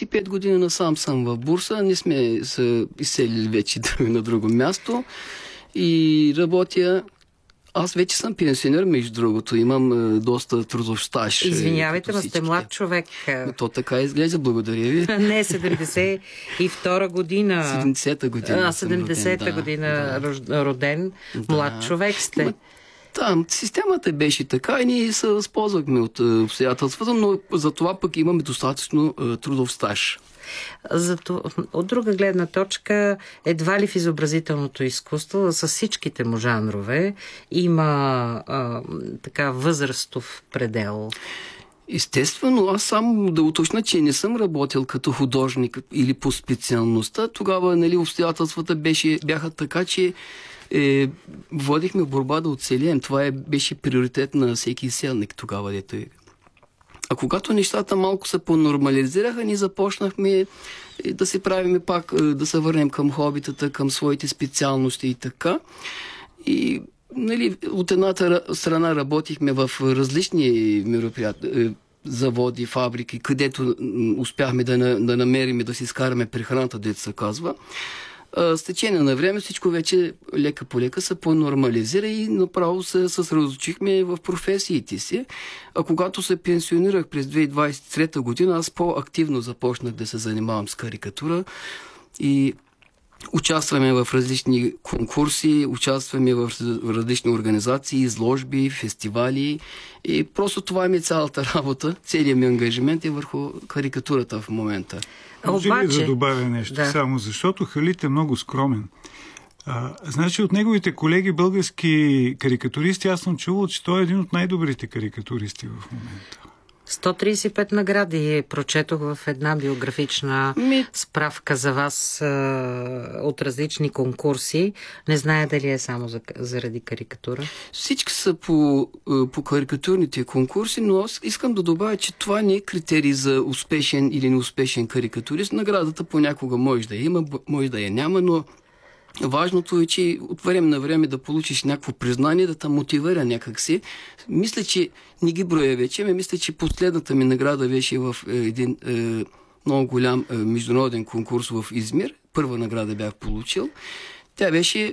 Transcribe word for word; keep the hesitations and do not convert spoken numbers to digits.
и пет години насам съм в Бурса. Не сме се изселили вече на друго място. И работя... Аз вече съм пенсионер, между другото. Имам е, доста трудов стаж. Извинявайте, но сте млад човек. Но то така изглежда, благодаря ви. Не, седемдесет и втора година. седемдесета година. А, седемдесета година да. Роден. Да. Млад човек сте. Там системата беше така и ние се възползвахме от обстоятелствата, но за това пък имаме достатъчно е, трудов стаж. Зато, от друга гледна точка, едва ли в изобразителното изкуство, с всичките му жанрове, има а, така възрастов предел. Естествено, аз само да уточня, че не съм работил като художник или по специалността. Тогава, нали, обстоятелствата беше, бяха така, че е, водихме борба да оцелием. Това е, беше приоритет на всеки селник тогава, дето е. А когато нещата малко се понормализираха, ние започнахме да се правиме пак, да се върнем към хобитата, към своите специалности и така. И, нали, от едната страна работихме в различни мероприятия, заводи, фабрики, където успяхме да, да намерим и да си изкараме прехраната, дето се казва. С течение на време всичко вече лека по лека се по-нормализира и направо се съсредоточихме в професиите си. А когато се пенсионирах през две хиляди двадесет и трета година, аз по-активно започнах да се занимавам с карикатура и участваме в различни конкурси, участваме в различни организации, изложби, фестивали и просто това ми е цялата работа, целият ми ангажимент е върху карикатурата в момента. Може ли да добавя нещо? Да. Само защото Халит е много скромен. А, значи от неговите колеги български карикатуристи аз съм чувал, че той е един от най-добрите карикатуристи в момента. сто тридесет и пет награди прочетох в една биографична Ми... справка за вас а, от различни конкурси. Не зная дали е само за, заради карикатура. Всички са по, по карикатурните конкурси, но аз искам да добавя, че това не е критерий за успешен или неуспешен карикатурист. Наградата понякога може да има, може да я няма, но важното е, че от време на време да получиш някакво признание, да те мотивира някакси. Мисля, че не ги броя вече, но мисля, че последната ми награда беше в един е, много голям е, международен конкурс в Измир. Първа награда бях получил. Тя беше